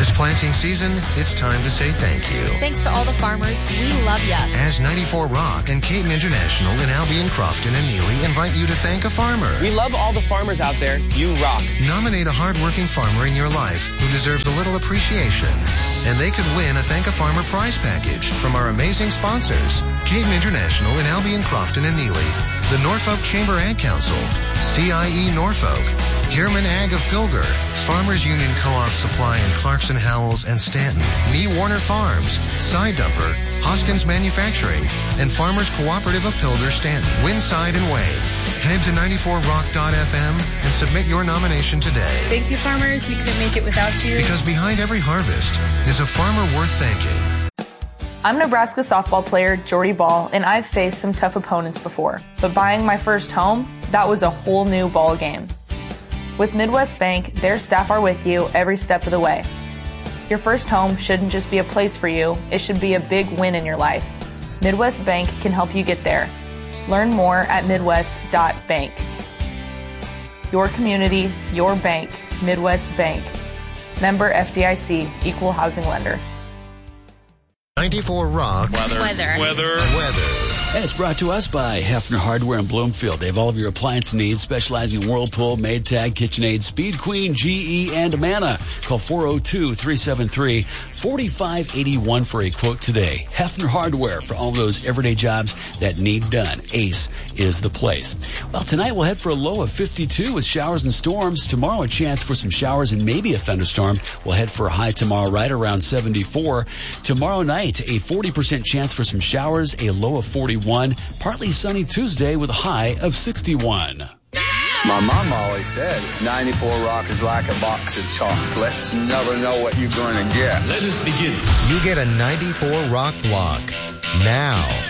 This planting season, it's time to say thank you. Thanks to all the farmers. We love ya. As 94 Rock and Caton International in Albion, Crofton, and Neely invite you to thank a farmer. We love all the farmers out there. You rock. Nominate a hardworking farmer in your life who deserves a little appreciation. And they could win a Thank a Farmer prize package from our amazing sponsors. Caton International in Albion, Crofton, and Neely. The Norfolk Chamber Ag Council. CIE Norfolk. Gearman Ag of Pilger. Farmers Union Co-op Supply in Clarkson, Howells, and Stanton. Me Warner Farms. Side Dumper. Hoskins Manufacturing. And Farmers Cooperative of Pilger, Stanton. Winside and Wayne. Head to 94rock.fm and submit your nomination today. Thank you, farmers. We couldn't make it without you. Because behind every harvest is a farmer worth thanking. I'm Nebraska softball player Jordy Ball, and I've faced some tough opponents before. But buying my first home, that was a whole new ball game. With Midwest Bank, their staff are with you every step of the way. Your first home shouldn't just be a place for you, it should be a big win in your life. Midwest Bank can help you get there. Learn more at midwest.bank. Your community, your bank, Midwest Bank. Member FDIC, Equal Housing Lender. 94 Rock. Weather. And it's brought to us by Hefner Hardware in Bloomfield. They have all of your appliance needs, specializing in Whirlpool, Maytag, KitchenAid, Speed Queen, GE, and Amana. Call 402-373-4581 for a quote today. Hefner Hardware for all those everyday jobs that need done. Ace is the place. Well, tonight we'll head for a low of 52 with showers and storms. Tomorrow a chance for some showers and maybe a thunderstorm. We'll head for a high tomorrow right around 74. Tomorrow night, a 40% chance for some showers, a low of 41. Partly sunny Tuesday with a high of 61. My mom always said, 94 Rock is like a box of chocolates. Never know what you're going to get. Let us begin. You get a 94 Rock block now.